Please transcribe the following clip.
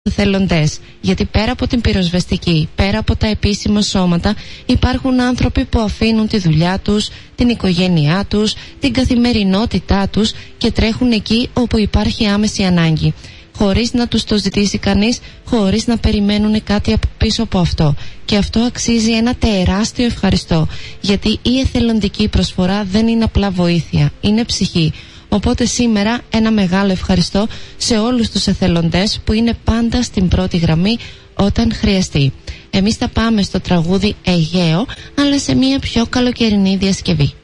εθελοντές, γιατί πέρα από την πυροσβεστική, πέρα από τα επίσημα σώματα, υπάρχουν άνθρωποι που αφήνουν τη δουλειά τους, την οικογένειά τους, την καθημερινότητά τους και τρέχουν εκεί όπου υπάρχει άμεση ανάγκη, χωρίς να τους το ζητήσει κανείς, χωρίς να περιμένουν κάτι πίσω από αυτό. Και αυτό αξίζει ένα τεράστιο ευχαριστώ, γιατί η εθελοντική προσφορά δεν είναι απλά βοήθεια, είναι ψυχή. Οπότε σήμερα ένα μεγάλο ευχαριστώ σε όλους τους εθελοντές που είναι πάντα στην πρώτη γραμμή όταν χρειαστεί. Εμείς θα πάμε στο τραγούδι Αιγαίο, αλλά σε μια πιο καλοκαιρινή διασκευή.